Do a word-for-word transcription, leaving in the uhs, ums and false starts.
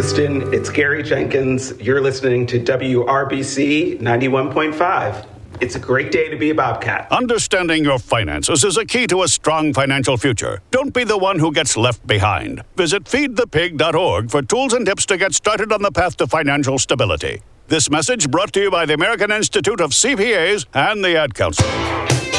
Lewiston. It's Gary Jenkins. You're listening to W R B C ninety-one point five. It's a great day to be a Bobcat. Understanding your finances is a key to a strong financial future. Don't be the one who gets left behind. Visit feed the pig dot org for tools and tips to get started on the path to financial stability. This message brought to you by the American Institute of C P As and the Ad Council.